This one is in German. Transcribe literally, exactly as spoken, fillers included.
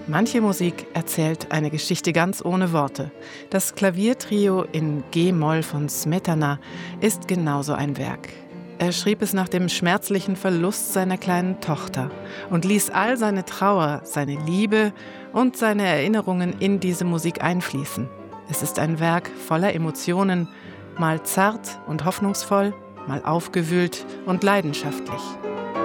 Manche Musik erzählt eine Geschichte ganz ohne Worte. Das Klaviertrio in G-Moll von Smetana ist genauso ein Werk. Er schrieb es nach dem schmerzlichen Verlust seiner kleinen Tochter und ließ all seine Trauer, seine Liebe und seine Erinnerungen in diese Musik einfließen. Es ist ein Werk voller Emotionen, mal zart und hoffnungsvoll, mal aufgewühlt und leidenschaftlich.